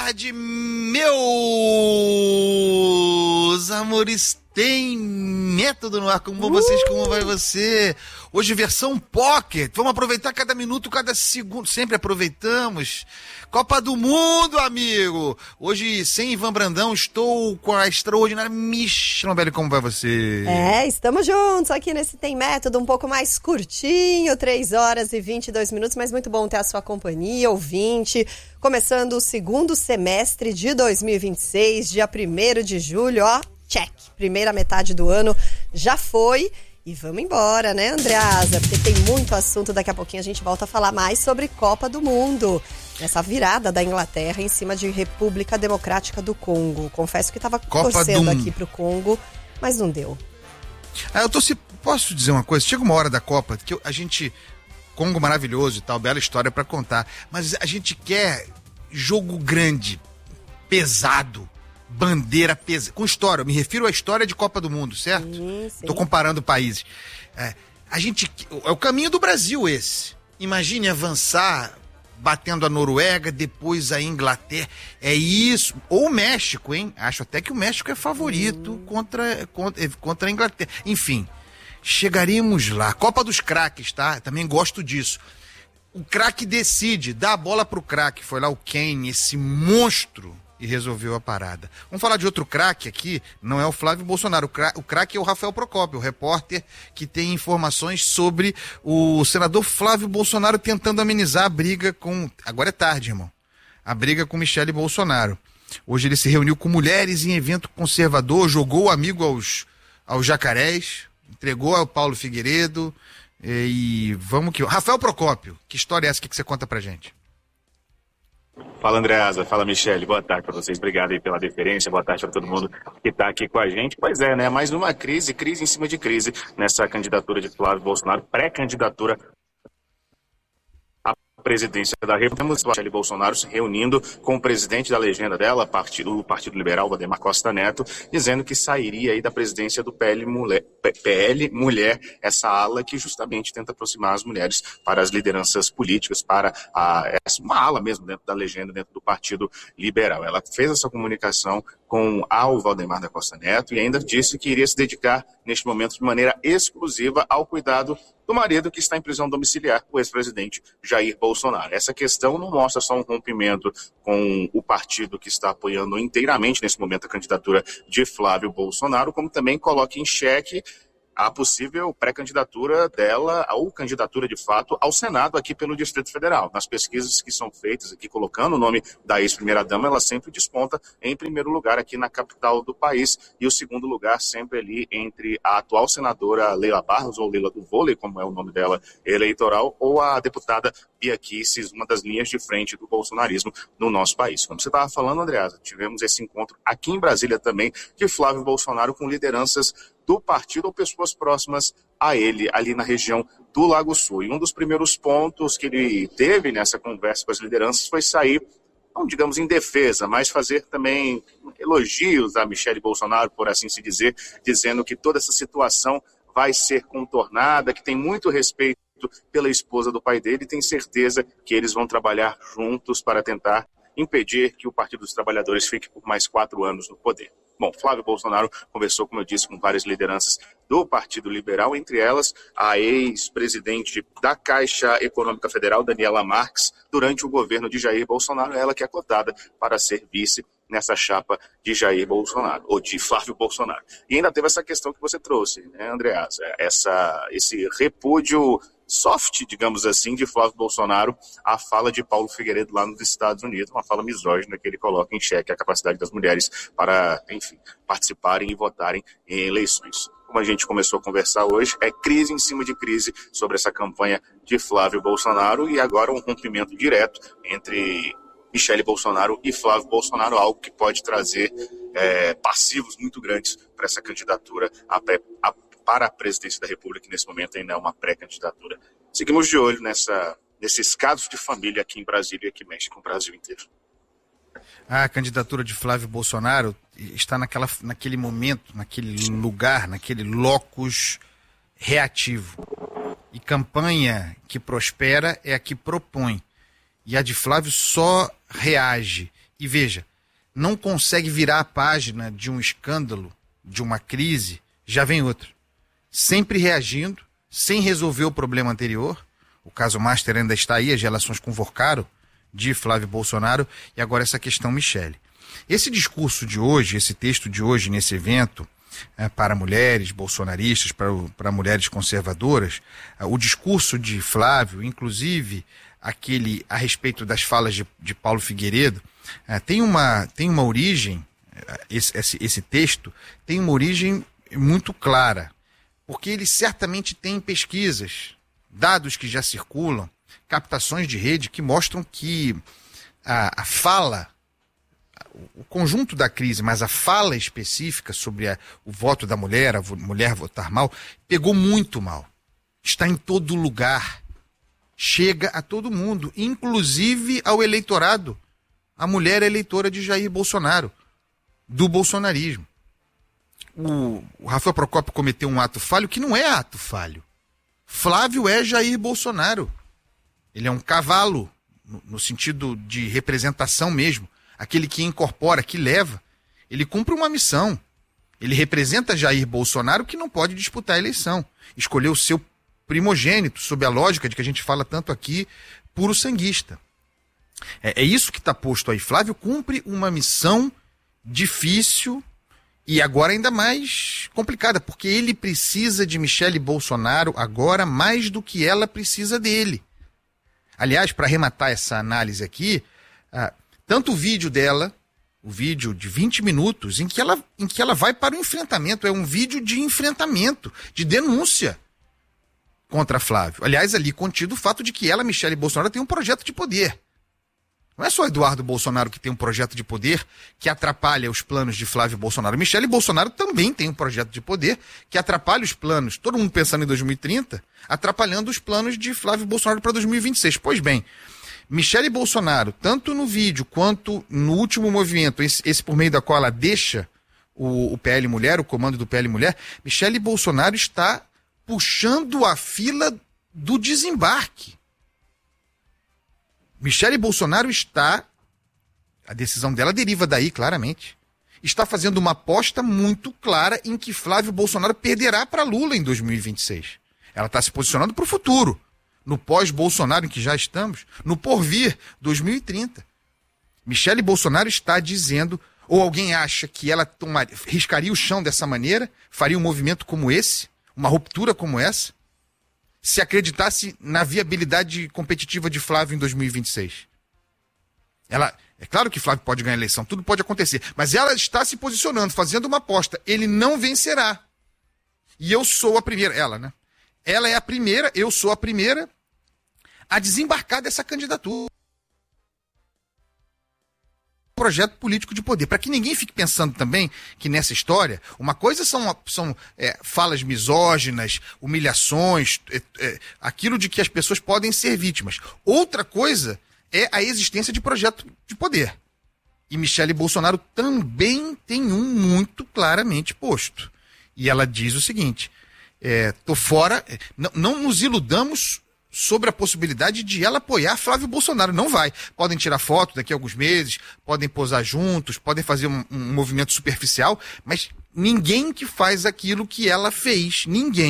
tarde, meus amores. Tem método no ar. Como vão vocês? Como vai você? Hoje versão pocket. Vamos aproveitar cada minuto, cada segundo. Sempre aproveitamos. Copa do Mundo, amigo. Hoje, sem Ivan Brandão, estou com a extraordinária Michelle Nobelli. Como vai você? Estamos juntos aqui nesse Tem Método, um pouco mais curtinho, 3 horas e 22 minutos, mas muito bom ter a sua companhia, ouvinte. Começando o segundo semestre de 2026, dia 1º de julho, ó. Check. Primeira metade do ano já foi. E vamos embora, né, Andreasa? Porque tem muito assunto. Daqui a pouquinho a gente volta a falar mais sobre Copa do Mundo. Essa virada da Inglaterra em cima de República Democrática do Congo. Confesso que estava torcendo aqui pro Congo, mas não deu. Posso dizer uma coisa? Chega uma hora da Copa que a gente... Congo maravilhoso e tal, bela história pra contar. Mas a gente quer jogo grande, pesado. Bandeira pesada, com história, eu me refiro à história de Copa do Mundo, certo? Sim. Tô comparando países. É o caminho do Brasil esse. Imagine avançar batendo a Noruega, depois a Inglaterra. É isso. Ou o México, hein? Acho até que o México é favorito contra a Inglaterra. Enfim, chegaremos lá. Copa dos craques, tá? Também gosto disso. O craque decide, dá a bola pro craque. Foi lá o Kane, esse monstro, e resolveu a parada. Vamos falar de outro craque aqui, não é o Flávio Bolsonaro, o craque é o Rafael Procópio, o repórter que tem informações sobre o senador Flávio Bolsonaro tentando amenizar a briga com... Agora é tarde, irmão. A briga com Michele Bolsonaro. Hoje ele se reuniu com mulheres em evento conservador, jogou o amigo aos jacarés, entregou ao Paulo Figueiredo e vamos que... Rafael Procópio, que história é essa que você conta pra gente? Fala, Andreasa. Fala, Michele. Boa tarde para vocês. Obrigado aí pela deferência. Boa tarde para todo mundo que está aqui com a gente. Pois é, né? Mais uma crise em cima de crise nessa candidatura de Flávio Bolsonaro, pré-candidatura à presidência da República. Temos Michele Bolsonaro se reunindo com o presidente da legenda dela, o Partido Liberal, Valdemar Costa Neto, dizendo que sairia aí da presidência do PL Mulher, essa ala que justamente tenta aproximar as mulheres para as lideranças políticas, para uma ala mesmo dentro da legenda, dentro do Partido Liberal. Ela fez essa comunicação com o Valdemar da Costa Neto e ainda disse que iria se dedicar, neste momento, de maneira exclusiva ao cuidado do marido que está em prisão domiciliar, o ex-presidente Jair Bolsonaro. Essa questão não mostra só um rompimento com o partido que está apoiando inteiramente, nesse momento, a candidatura de Flávio Bolsonaro, como também coloca em xeque a possível pré-candidatura dela, ou candidatura de fato, ao Senado aqui pelo Distrito Federal. Nas pesquisas que são feitas aqui, colocando o nome da ex-primeira-dama, ela sempre desponta em primeiro lugar aqui na capital do país, e o segundo lugar sempre ali entre a atual senadora Leila Barros, ou Leila do Vôlei, como é o nome dela eleitoral, ou a deputada Bia Kicis, uma das linhas de frente do bolsonarismo no nosso país. Como você estava falando, Andreasa, tivemos esse encontro aqui em Brasília também, de Flávio Bolsonaro com lideranças do partido ou pessoas próximas a ele, ali na região do Lago Sul. E um dos primeiros pontos que ele teve nessa conversa com as lideranças foi sair, não digamos em defesa, mas fazer também elogios a Michele Bolsonaro, por assim se dizer, dizendo que toda essa situação vai ser contornada, que tem muito respeito pela esposa do pai dele e tem certeza que eles vão trabalhar juntos para tentar impedir que o Partido dos Trabalhadores fique por mais 4 anos no poder. Bom, Flávio Bolsonaro conversou, como eu disse, com várias lideranças do Partido Liberal, entre elas a ex-presidente da Caixa Econômica Federal, Daniela Marques, durante o governo de Jair Bolsonaro, ela que é cotada para ser vice nessa chapa de Jair Bolsonaro, ou de Flávio Bolsonaro. E ainda teve essa questão que você trouxe, né, Andreasa? Esse repúdio soft, digamos assim, de Flávio Bolsonaro à fala de Paulo Figueiredo lá nos Estados Unidos, uma fala misógina que ele coloca em xeque a capacidade das mulheres para, enfim, participarem e votarem em eleições. Como a gente começou a conversar hoje, é crise em cima de crise sobre essa campanha de Flávio Bolsonaro e agora um rompimento direto entre Michele Bolsonaro e Flávio Bolsonaro, algo que pode trazer passivos muito grandes para essa candidatura para a presidência da República, que nesse momento ainda é uma pré-candidatura. Seguimos de olho nesses casos de família aqui em Brasília que mexe com o Brasil inteiro. A candidatura de Flávio Bolsonaro está naquele momento, naquele lugar, naquele locus reativo. E campanha que prospera é a que propõe. E a de Flávio só reage. e veja, não consegue virar a página de um escândalo, de uma crise, já vem outro. Sempre reagindo, sem resolver o problema anterior. O caso Master ainda está aí, as relações com Vorcaro, de Flávio Bolsonaro, e agora essa questão Michele. Esse discurso de hoje, esse texto de hoje nesse evento, para mulheres bolsonaristas, para mulheres conservadoras, o discurso de Flávio, inclusive aquele a respeito das falas de Paulo Figueiredo, tem uma origem, esse texto tem uma origem muito clara, porque ele certamente tem pesquisas, dados que já circulam, captações de rede que mostram que a fala, o conjunto da crise, mas a fala específica sobre o voto da mulher, a mulher votar mal, pegou muito mal. Está em todo lugar. Chega a todo mundo, inclusive ao eleitorado. A mulher é eleitora de Jair Bolsonaro, do bolsonarismo. O Rafael Procópio cometeu um ato falho que não é ato falho. Flávio é Jair Bolsonaro. Ele é um cavalo, no sentido de representação mesmo. Aquele que incorpora, que leva. Ele cumpre uma missão. Ele representa Jair Bolsonaro, que não pode disputar a eleição. Escolheu o seu primogênito, sob a lógica de que a gente fala tanto aqui, puro sanguista. É isso que está posto aí. Flávio cumpre uma missão difícil e agora ainda mais complicada, porque ele precisa de Michele Bolsonaro agora mais do que ela precisa dele. Aliás, para arrematar essa análise aqui, tanto o vídeo dela, o vídeo de 20 minutos, em que ela vai para o enfrentamento, é um vídeo de enfrentamento, de denúncia contra Flávio. Aliás, ali contido o fato de que ela, Michele Bolsonaro, tem um projeto de poder. Não é só Eduardo Bolsonaro que tem um projeto de poder que atrapalha os planos de Flávio Bolsonaro. Michele Bolsonaro também tem um projeto de poder que atrapalha os planos, todo mundo pensando em 2030, atrapalhando os planos de Flávio Bolsonaro para 2026. Pois bem, Michele Bolsonaro, tanto no vídeo quanto no último movimento, esse por meio da qual ela deixa o PL Mulher, o comando do PL Mulher, Michele Bolsonaro está puxando a fila do desembarque. Michele Bolsonaro a decisão dela deriva daí claramente, está fazendo uma aposta muito clara em que Flávio Bolsonaro perderá para Lula em 2026. Ela está se posicionando para o futuro, no pós-Bolsonaro em que já estamos, no porvir, 2030. Michele Bolsonaro está dizendo, ou alguém acha que ela riscaria o chão dessa maneira, faria um movimento como esse, uma ruptura como essa, se acreditasse na viabilidade competitiva de Flávio em 2026. É claro que Flávio pode ganhar a eleição, tudo pode acontecer, mas ela está se posicionando, fazendo uma aposta. Ele não vencerá. E eu sou a primeira, ela, né? Ela é a primeira, eu sou a primeira a desembarcar dessa candidatura. Projeto político de poder. Para que ninguém fique pensando também que nessa história, uma coisa são falas misóginas, humilhações, aquilo de que as pessoas podem ser vítimas. Outra coisa é a existência de projeto de poder. E Michele Bolsonaro também tem um muito claramente posto. E ela diz o seguinte, tô fora, não nos iludamos sobre a possibilidade de ela apoiar Flávio Bolsonaro. Não vai. Podem tirar foto daqui a alguns meses, podem posar juntos, podem fazer um movimento superficial, mas ninguém que faz aquilo que ela fez,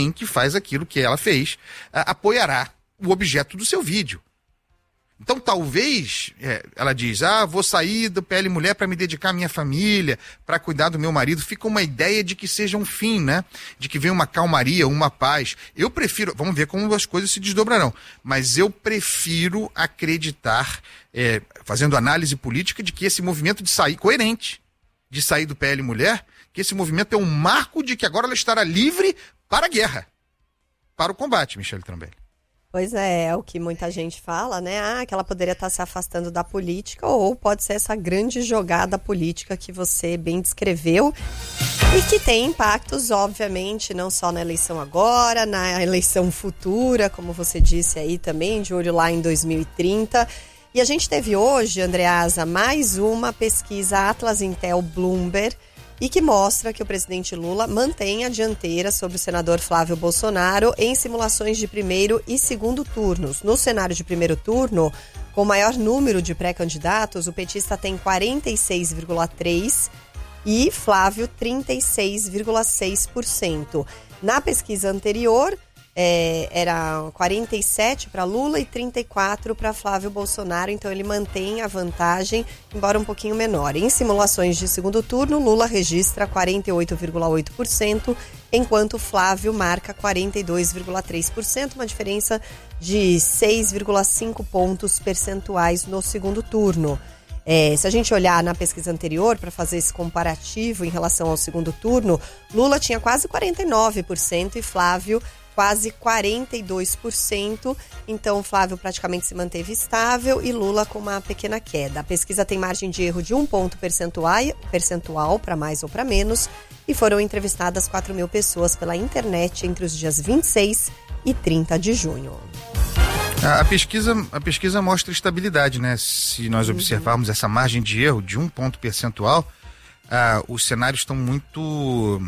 apoiará o objeto do seu vídeo. Então talvez, ela diz, vou sair do PL Mulher para me dedicar à minha família, para cuidar do meu marido. Fica uma ideia de que seja um fim, né? De que venha uma calmaria, uma paz. Eu prefiro, vamos ver como as coisas se desdobrarão, mas eu prefiro acreditar, fazendo análise política, de que esse movimento de sair, coerente, de sair do PL Mulher, que esse movimento é um marco de que agora ela estará livre para a guerra, para o combate, Michele Trambelli. Pois é o que muita gente fala, né? Que ela poderia estar se afastando da política, ou pode ser essa grande jogada política que você bem descreveu e que tem impactos, obviamente, não só na eleição agora, na eleição futura, como você disse aí também, de olho lá em 2030. E a gente teve hoje, Andreasa, mais uma pesquisa Atlas Intel Bloomberg, e que mostra que o presidente Lula mantém a dianteira sobre o senador Flávio Bolsonaro em simulações de primeiro e segundo turnos. No cenário de primeiro turno, com o maior número de pré-candidatos, o petista tem 46,3% e Flávio 36,6%. Na pesquisa anterior, era 47 para Lula e 34 para Flávio Bolsonaro, então ele mantém a vantagem, embora um pouquinho menor. Em simulações de segundo turno, Lula registra 48,8%, enquanto Flávio marca 42,3%, uma diferença de 6,5 pontos percentuais no segundo turno. Se a gente olhar na pesquisa anterior, para fazer esse comparativo em relação ao segundo turno, Lula tinha quase 49% e Flávio quase 42%, então Flávio praticamente se manteve estável e Lula com uma pequena queda. A pesquisa tem margem de erro de 1 ponto percentual para mais ou para menos e foram entrevistadas 4.000 pessoas pela internet entre os dias 26 e 30 de junho. A pesquisa mostra estabilidade, né? Se nós observarmos essa margem de erro de 1 ponto percentual, os cenários estão muito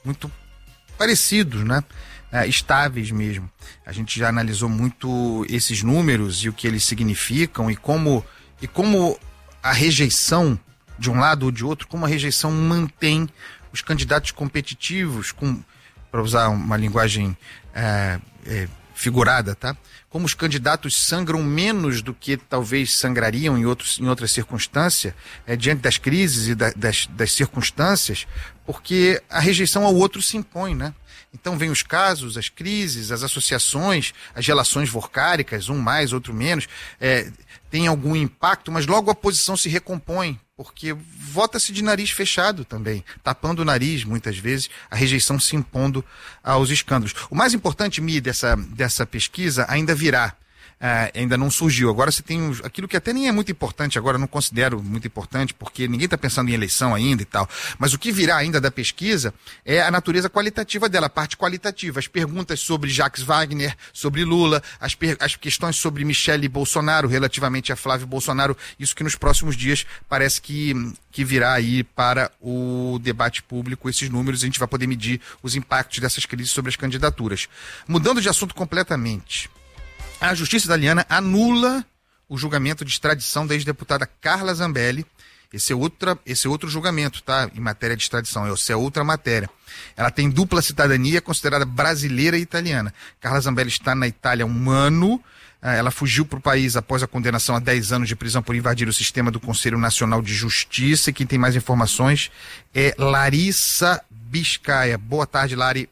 parecidos, né? Estáveis mesmo. A gente já analisou muito esses números e o que eles significam e como a rejeição de um lado ou de outro, como a rejeição mantém os candidatos competitivos, para usar uma linguagem figurada, tá? Como os candidatos sangram menos do que talvez sangrariam em outras circunstâncias, diante das crises e das circunstâncias, porque a rejeição ao outro se impõe, né? Então vem os casos, as crises, as associações, as relações vorcáricas, um mais, outro menos, tem algum impacto, mas logo a posição se recompõe, porque vota-se de nariz fechado também, tapando o nariz, muitas vezes, a rejeição se impondo aos escândalos. O mais importante, Mi, dessa pesquisa ainda virá. Ainda não surgiu. Agora você tem aquilo que até nem é muito importante, agora eu não considero muito importante, porque ninguém está pensando em eleição ainda e tal. Mas o que virá ainda da pesquisa é a natureza qualitativa dela, a parte qualitativa. As perguntas sobre Jacques Wagner, sobre Lula, as questões sobre Michele Bolsonaro, relativamente a Flávio Bolsonaro, isso que nos próximos dias parece que virá aí para o debate público, esses números, a gente vai poder medir os impactos dessas crises sobre as candidaturas. Mudando de assunto completamente. A Justiça Italiana anula o julgamento de extradição da ex-deputada Carla Zambelli. Esse é outro julgamento, tá? Em matéria de extradição, essa é outra matéria. Ela tem dupla cidadania, considerada brasileira e italiana. Carla Zambelli está na Itália há 1 ano. Ela fugiu para o país após a condenação a 10 anos de prisão por invadir o sistema do Conselho Nacional de Justiça. E quem tem mais informações é Larissa Biscaia. Boa tarde, Lari.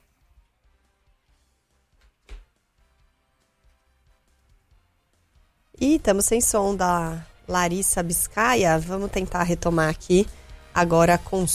E estamos sem som da Larissa Biscaia. Vamos tentar retomar aqui agora com